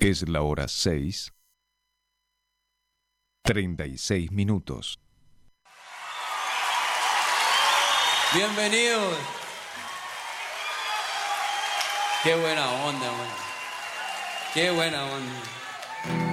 Es la hora 6:36. Bienvenidos. Qué buena onda, man. Qué buena onda.